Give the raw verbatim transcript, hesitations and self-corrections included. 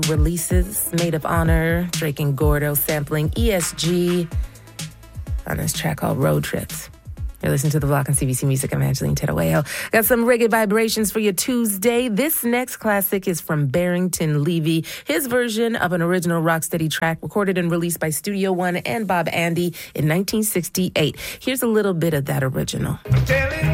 releases, Maid of Honor, Drake and Gordo sampling E S G on this track called Road Trips. You're listening to The Block on C B C Music. I'm Angeline Tedoeo. Got some reggae vibrations for your Tuesday. This next classic is from Barrington Levy. His version of an original Rocksteady track recorded and released by Studio One and Bob Andy in nineteen sixty-eight. Here's a little bit of that original.